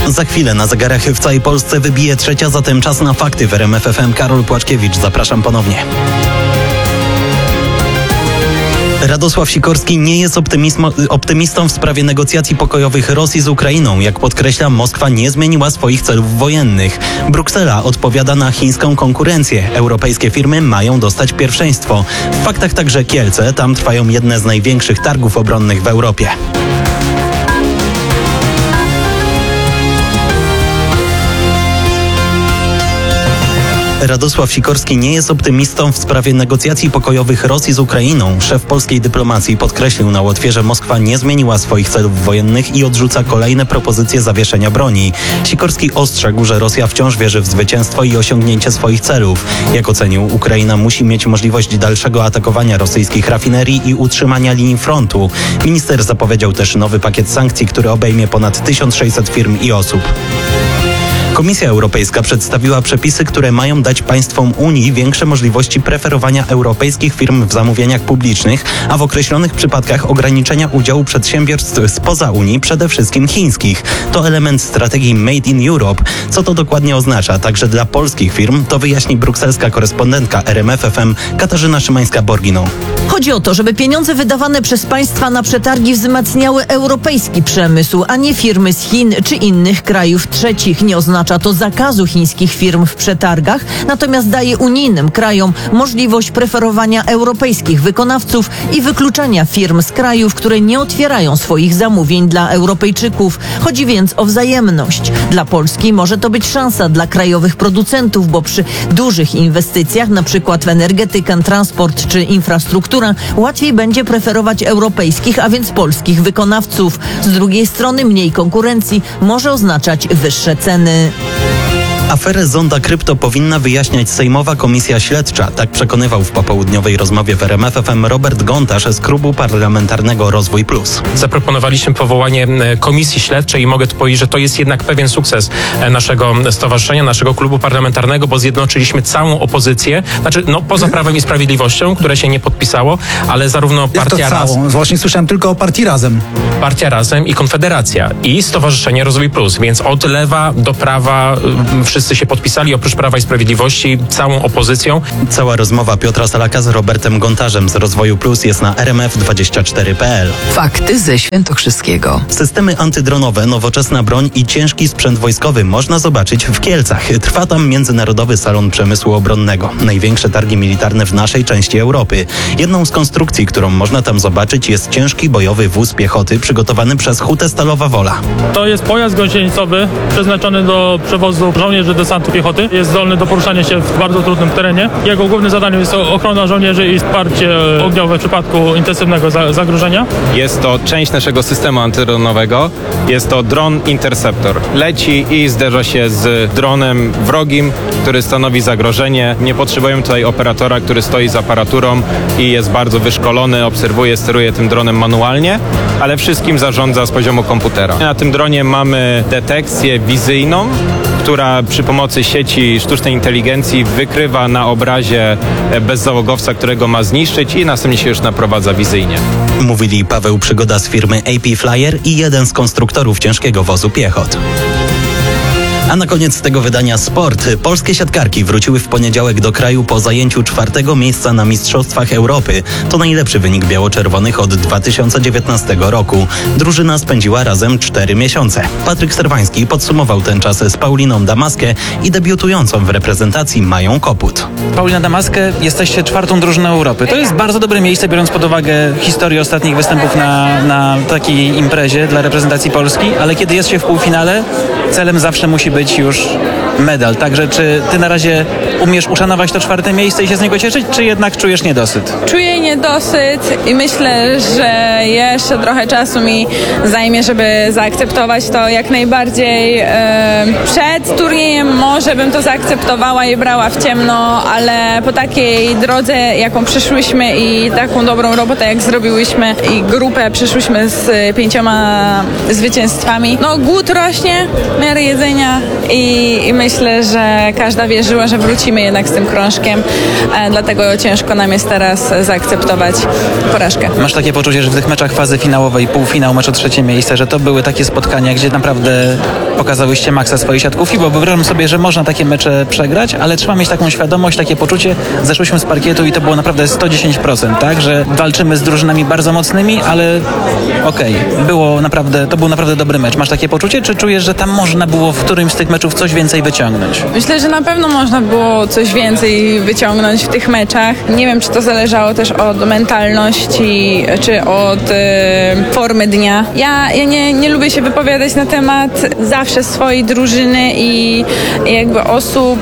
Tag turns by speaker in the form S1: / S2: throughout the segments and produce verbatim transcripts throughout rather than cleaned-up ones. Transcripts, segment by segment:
S1: Za chwilę na zegarach w całej Polsce wybije trzecia, zatem czas na fakty w R M F F M. Karol Płaczkiewicz, zapraszam ponownie. Radosław Sikorski nie jest optymistą w sprawie negocjacji pokojowych Rosji z Ukrainą. Jak podkreśla, Moskwa nie zmieniła swoich celów wojennych. Bruksela odpowiada na chińską konkurencję. Europejskie firmy mają dostać pierwszeństwo. W faktach także Kielce. Tam trwają jedne z największych targów obronnych w Europie. Radosław Sikorski nie jest optymistą w sprawie negocjacji pokojowych Rosji z Ukrainą. Szef polskiej dyplomacji podkreślił na Łotwie, że Moskwa nie zmieniła swoich celów wojennych i odrzuca kolejne propozycje zawieszenia broni. Sikorski ostrzegł, że Rosja wciąż wierzy w zwycięstwo i osiągnięcie swoich celów. Jak ocenił, Ukraina musi mieć możliwość dalszego atakowania rosyjskich rafinerii i utrzymania linii frontu. Minister zapowiedział też nowy pakiet sankcji, który obejmie ponad tysiąc sześćset firm i osób. Komisja Europejska przedstawiła przepisy, które mają dać państwom Unii większe możliwości preferowania europejskich firm w zamówieniach publicznych, a w określonych przypadkach ograniczenia udziału przedsiębiorstw spoza Unii, przede wszystkim chińskich. To element strategii Made in Europe. Co to dokładnie oznacza, także dla polskich firm, to wyjaśni brukselska korespondentka R M F F M Katarzyna Szymańska-Borginą.
S2: Chodzi o to, żeby pieniądze wydawane przez państwa na przetargi wzmacniały europejski przemysł, a nie firmy z Chin czy innych krajów trzecich. Nie oznacza to zakazu chińskich firm w przetargach, natomiast daje unijnym krajom możliwość preferowania europejskich wykonawców i wykluczania firm z krajów, które nie otwierają swoich zamówień dla Europejczyków. Chodzi więc o wzajemność. Dla Polski może to być szansa dla krajowych producentów, bo przy dużych inwestycjach, na przykład w energetykę, transport czy infrastrukturę, łatwiej będzie preferować europejskich, a więc polskich wykonawców. Z drugiej strony mniej konkurencji może oznaczać wyższe ceny.
S1: Aferę Zonda Krypto powinna wyjaśniać Sejmowa Komisja Śledcza. Tak przekonywał w popołudniowej rozmowie w R M F F M Robert Gontarz z Klubu Parlamentarnego Rozwój Plus.
S3: Zaproponowaliśmy powołanie Komisji Śledczej i mogę tu powiedzieć, że to jest jednak pewien sukces naszego stowarzyszenia, naszego klubu parlamentarnego, bo zjednoczyliśmy całą opozycję, znaczy no poza Prawem i Sprawiedliwością, które się nie podpisało, ale zarówno Partia Razem...
S4: Właśnie słyszałem tylko o Partii Razem.
S3: Partia Razem i Konfederacja i Stowarzyszenie Rozwój Plus, więc od lewa do prawa wszyscy Wszyscy się podpisali, oprócz Prawa i Sprawiedliwości, całą opozycją.
S1: Cała rozmowa Piotra Salaka z Robertem Gontarzem z Rozwoju Plus jest na r m f dwadzieścia cztery kropka p l.
S5: Fakty ze Świętokrzyskiego.
S1: Systemy antydronowe, nowoczesna broń i ciężki sprzęt wojskowy można zobaczyć w Kielcach. Trwa tam Międzynarodowy Salon Przemysłu Obronnego. Największe targi militarne w naszej części Europy. Jedną z konstrukcji, którą można tam zobaczyć, jest ciężki bojowy wóz piechoty przygotowany przez Hutę Stalowa Wola.
S6: To jest pojazd gąsienicowy przeznaczony do przewozu żołnierzy desantu piechoty. Jest zdolny do poruszania się w bardzo trudnym terenie. Jego głównym zadaniem jest ochrona żołnierzy i wsparcie ogniowe w przypadku intensywnego za- zagrożenia.
S7: Jest to część naszego systemu antydronowego. Jest to dron Interceptor. Leci i zderza się z dronem wrogim, który stanowi zagrożenie. Nie potrzebujemy tutaj operatora, który stoi z aparaturą i jest bardzo wyszkolony, obserwuje, steruje tym dronem manualnie, ale wszystkim zarządza z poziomu komputera. Na tym dronie mamy detekcję wizyjną, która przy pomocy sieci sztucznej inteligencji wykrywa na obrazie bezzałogowca, którego ma zniszczyć i następnie się już naprowadza wizyjnie.
S1: Mówili Paweł Przygoda z firmy A P Flyer i jeden z konstruktorów ciężkiego wozu piechot. A na koniec tego wydania sport. Polskie siatkarki wróciły w poniedziałek do kraju po zajęciu czwartego miejsca na Mistrzostwach Europy. To najlepszy wynik biało-czerwonych od dwa tysiące dziewiętnastego roku. Drużyna spędziła razem cztery miesiące. Patryk Serwański podsumował ten czas z Pauliną Damaskę i debiutującą w reprezentacji Mają Koput.
S8: Paulina Damaskę, jesteście czwartą drużyną Europy. To jest bardzo dobre miejsce, biorąc pod uwagę historię ostatnich występów na, na takiej imprezie dla reprezentacji Polski, ale kiedy jest się w półfinale, celem zawsze musi być już medal. Także czy ty na razie umiesz uszanować to czwarte miejsce i się z niego cieszyć, czy jednak czujesz niedosyt?
S9: Czuję niedosyt i myślę, że jeszcze trochę czasu mi zajmie, żeby zaakceptować to jak najbardziej. E, przed turniejem może bym to zaakceptowała i brała w ciemno, ale po takiej drodze, jaką przeszłyśmy i taką dobrą robotę, jak zrobiłyśmy i grupę przeszłyśmy z pięcioma zwycięstwami, no głód rośnie, miarę jedzenia i, i myślę, że każda wierzyła, że wrócimy lecimy jednak z tym krążkiem, e, dlatego ciężko nam jest teraz zaakceptować porażkę.
S8: Masz takie poczucie, że w tych meczach fazy finałowej, półfinał, mecz o trzecie miejsce, że to były takie spotkania, gdzie naprawdę pokazałyście maksa swojej siatkówki, bo wyobrażam sobie, że można takie mecze przegrać, ale trzeba mieć taką świadomość, takie poczucie. Zeszłyśmy z parkietu i to było naprawdę sto dziesięć procent, tak? Że walczymy z drużynami bardzo mocnymi, ale okej, okay, było naprawdę, to był naprawdę dobry mecz. Masz takie poczucie, czy czujesz, że tam można było w którymś z tych meczów coś więcej wyciągnąć?
S9: Myślę, że na pewno można było coś więcej wyciągnąć w tych meczach. Nie wiem, czy to zależało też od mentalności, czy od e, formy dnia. Ja, ja nie, nie lubię się wypowiadać na temat zawsze swojej drużyny i jakby osób,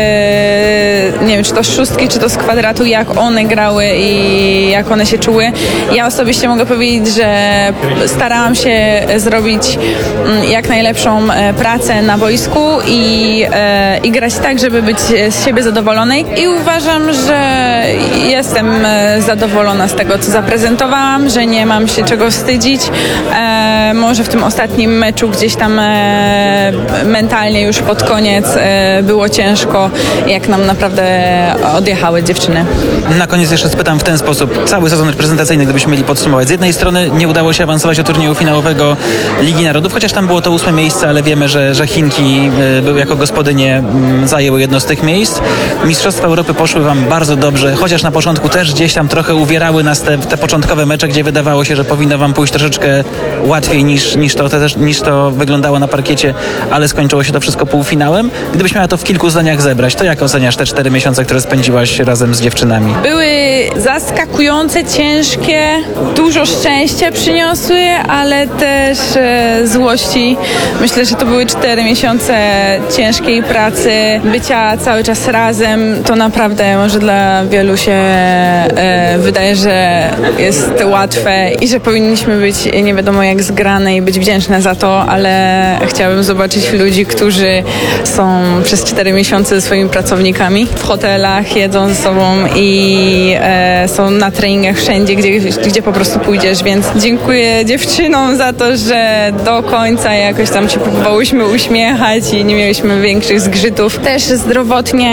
S9: e, nie wiem, czy to z szóstki, czy to z kwadratu, jak one grały i jak one się czuły. Ja osobiście mogę powiedzieć, że starałam się zrobić jak najlepszą pracę na boisku i, e, i grać tak, żeby być z siebie zadowolonej i uważam, że jestem zadowolona z tego, co zaprezentowałam, że nie mam się czego wstydzić. E, może w tym ostatnim meczu gdzieś tam e, mentalnie już pod koniec e, było ciężko, jak nam naprawdę odjechały dziewczyny.
S8: Na koniec jeszcze spytam w ten sposób. Cały sezon reprezentacyjny, gdybyśmy mieli podsumować. Z jednej strony nie udało się awansować do turnieju finałowego Ligi Narodów, chociaż tam było to ósme miejsce, ale wiemy, że, że Chinki były jako gospodynie, zajęły jedno z tych miejsc. Mistrzostwa Europy poszły wam bardzo dobrze, chociaż na początku też gdzieś tam trochę uwierały nas te, te początkowe mecze, gdzie wydawało się, że powinno wam pójść troszeczkę łatwiej niż, niż, to, te, niż to wyglądało na parkiecie, ale skończyło się to wszystko półfinałem. Gdybyś miała to w kilku zdaniach zebrać, to jak oceniasz te cztery miesiące, które spędziłaś razem z dziewczynami?
S9: Były zaskakujące, ciężkie, dużo szczęścia przyniosły, ale też e, złości. Myślę, że to były cztery miesiące ciężkiej pracy, bycia cały czas razem. To naprawdę może dla wielu się e, wydaje, że jest łatwe i że powinniśmy być nie wiadomo jak zgrane i być wdzięczne za to, ale chciałabym zobaczyć ludzi, którzy są przez cztery miesiące ze swoimi pracownikami w hotelach, jedzą ze sobą i e, są na treningach wszędzie, gdzie, gdzie po prostu pójdziesz, więc dziękuję dziewczynom za to, że do końca jakoś tam się próbowałyśmy uśmiechać i nie mieliśmy większych zgrzytów. Też zdrowotnie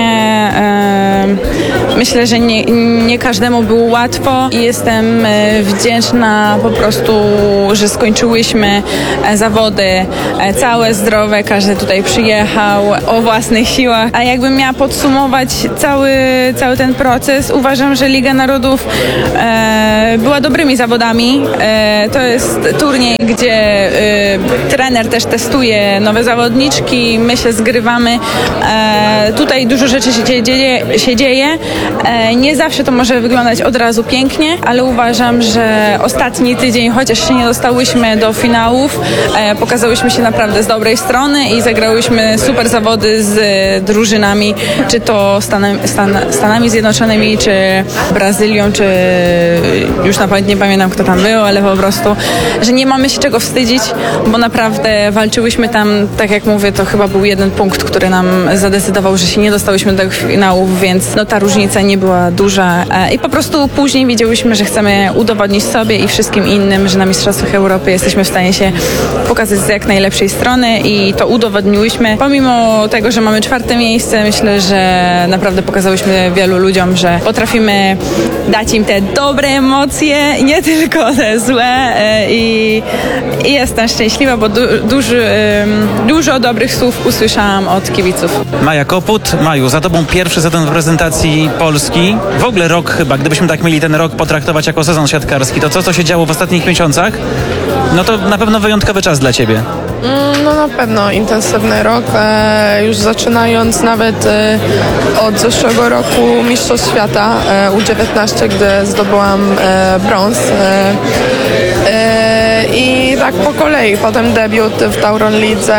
S9: e, myślę, że nie, nie każdemu było łatwo i jestem e, wdzięczna po prostu, że skończyłyśmy e, zawody e, całe, zdrowe, każdy tutaj przyjechał o własnych siłach, a jakbym miała podsumować cały, cały ten proces, uważam, że Liga Narodów e, była dobrymi zawodami. E, to jest turniej, gdzie e, trener też testuje nowe zawodniczki, my się zgrywamy. E, tutaj dużo rzeczy się dzieje. Się dzieje. E, nie zawsze to może wyglądać od razu pięknie, ale uważam, że ostatni tydzień, chociaż się nie dostałyśmy do finałów, e, pokazałyśmy się naprawdę z dobrej strony i zagrałyśmy super zawody z drużynami, czy to Stanem, Stan, Stanami Zjednoczonymi, czy Brazylią, czy już na pamięć nie pamiętam, kto tam był, ale po prostu, że nie mamy się czego wstydzić, bo naprawdę walczyłyśmy tam, tak jak mówię, to chyba był jeden punkt, który nam zadecydował, że się nie dostałyśmy do finałów, więc no ta różnica nie była duża i po prostu później wiedziałyśmy, że chcemy udowodnić sobie i wszystkim innym, że na Mistrzostwach Europy jesteśmy w stanie się pokazać z jak najlepszej strony i to udowodniłyśmy. Pomimo tego, że mamy czwarte miejsce, myślę, że naprawdę pokazałyśmy wielu ludziom, że potrafimy dać im te dobre emocje, nie tylko te złe i, i jestem szczęśliwa, bo du, duży, dużo dobrych słów usłyszałam od kibiców.
S8: Maja Koput. Maju, za tobą pierwszy sezon w reprezentacji Polski. W ogóle rok chyba, gdybyśmy tak mieli ten rok potraktować jako sezon siatkarski, to co, co się działo w ostatnich miesiącach? No to na pewno wyjątkowy czas dla ciebie.
S10: No na pewno intensywny rok, e, już zaczynając nawet e, od zeszłego roku Mistrzostw Świata e, U dziewiętnaście, gdzie zdobyłam e, brąz. E, e, I tak po kolei, potem debiut w Tauron Lidze,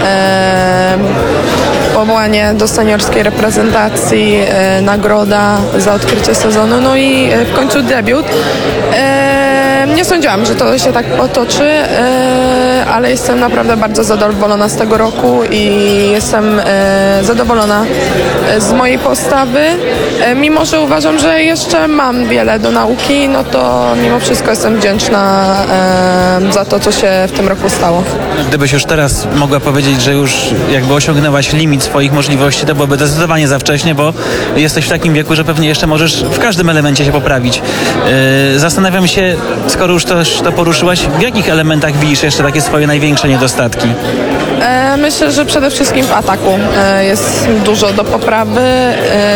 S10: e, powołanie do seniorskiej reprezentacji, e, nagroda za odkrycie sezonu, no i w końcu debiut. E, Nie sądziłam, że to się tak potoczy, e, ale jestem naprawdę bardzo zadowolona z tego roku i jestem e, zadowolona z mojej postawy. E, mimo, że uważam, że jeszcze mam wiele do nauki, no to mimo wszystko jestem wdzięczna e, za to, co się w tym roku stało.
S8: Gdybyś już teraz mogła powiedzieć, że już jakby osiągnęłaś limit swoich możliwości, to byłoby zdecydowanie za wcześnie, bo jesteś w takim wieku, że pewnie jeszcze możesz w każdym elemencie się poprawić. Yy, zastanawiam się, skoro już to, to poruszyłaś, w jakich elementach widzisz jeszcze takie swoje największe niedostatki?
S10: E, myślę, że przede wszystkim w ataku e, jest dużo do poprawy e,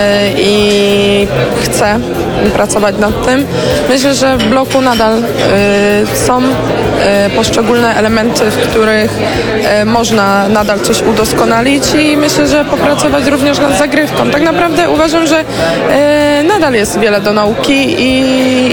S10: i chcę pracować nad tym. Myślę, że w bloku nadal e, są e, poszczególne elementy, w których e, można nadal coś udoskonalić i myślę, że popracować również nad zagrywką. Tak naprawdę uważam, że e, nadal jest wiele do nauki i,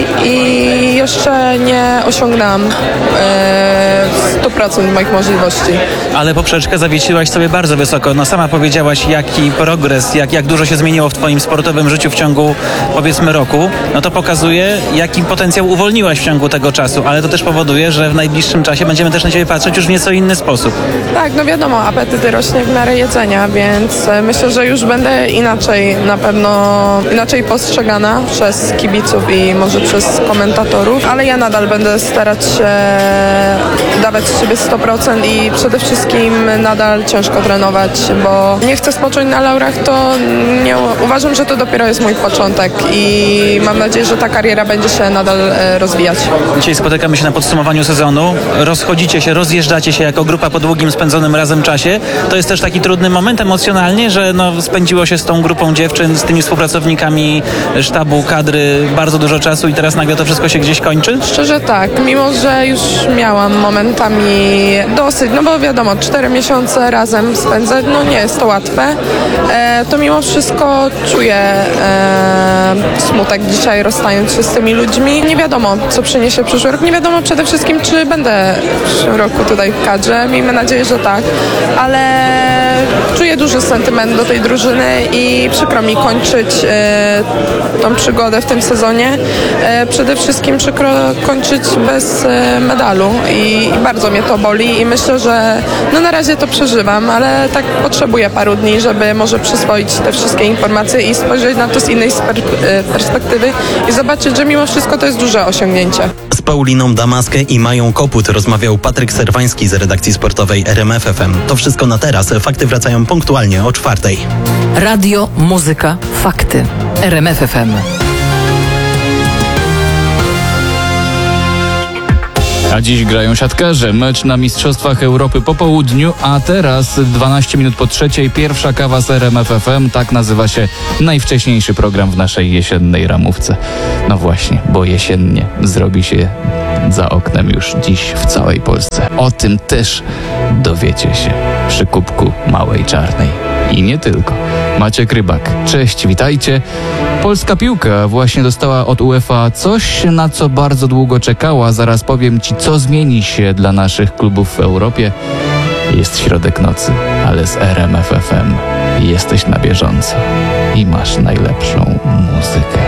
S10: i jeszcze nie osiągnęłam e, sto procent moich możliwości.
S8: Ale poprzeczkę zawiesiłaś sobie bardzo wysoko. No sama powiedziałaś, jaki progres, jak, jak dużo się zmieniło w twoim sportowym życiu w ciągu, powiedzmy, roku. No to pokazuje, jaki potencjał uwolniłaś w ciągu tego czasu, ale to też powoduje, że w najbliższym czasie będziemy też na ciebie patrzeć już w nieco inny sposób.
S10: Tak, no wiadomo, apetyt rośnie w miarę jedzenia, więc myślę, że już będę inaczej, na pewno inaczej postrzegana przez kibiców i może przez komentatorów, ale ja nadal będę starać się dawać z siebie sto procent i przede wszystkim nadal ciężko trenować, bo nie chcę spocząć na laurach, to nie, uważam, że to dopiero jest mój początek i mam nadzieję, że ta kariera będzie się nadal e, rozwijać.
S8: Dzisiaj spotykamy się na podsumowaniu sezonu, rozchodzicie się, rozjeżdżacie się jako grupa po długim spędzonym razem czasie. To jest też taki trudny moment emocjonalnie, że no, spędziło się z tą grupą dziewczyn, z tymi współpracownikami sztabu, kadry bardzo dużo czasu i teraz nagle to wszystko się gdzieś kończy?
S10: Szczerze tak, mimo że już miałam momentami dosyć, no bo wiadomo, cztery miesiące razem spędzać, no nie jest to łatwe, e, to mimo wszystko czuję e, smutek dzisiaj, rozstając się z tymi ludźmi. Nie wiadomo, co przyniesie przyszły rok, nie wiadomo przede wszystkim, czy będę w przyszłym roku tutaj w kadrze, miejmy nadzieję, że tak, ale czuję duży sentyment do tej drużyny i przykro mi kończyć e, tą przygodę w tym sezonie. E, przede wszystkim przykro kończyć bez e, medalu i, i bardzo mnie to boli i myślę, że no na razie to przeżywam, ale tak potrzebuję paru dni, żeby może przyswoić te wszystkie informacje i spojrzeć na to z innej sper- e, perspektywy i zobaczyć, że mimo wszystko to jest duże osiągnięcie.
S1: Z Pauliną Damaskę i Mają Koput rozmawiał Patryk Serwański z redakcji sportowej R M F F M. To wszystko na teraz. Fakty wracają punktualnie o czwartej.
S5: Radio, muzyka, fakty. R M F F M.
S11: A dziś grają siatkarze. Mecz na Mistrzostwach Europy po południu, a teraz dwanaście minut po trzeciej pierwsza kawa z R M F F M. Tak nazywa się najwcześniejszy program w naszej jesiennej ramówce. No właśnie, bo jesiennie zrobi się za oknem już dziś w całej Polsce. O tym też dowiecie się przy kubku małej czarnej. I nie tylko. Maciek Rybak. Cześć, witajcie. Polska piłka właśnie dostała od UEFA coś, na co bardzo długo czekała. Zaraz powiem Ci, co zmieni się dla naszych klubów w Europie. Jest środek nocy, ale z R M F F M jesteś na bieżąco i masz najlepszą muzykę.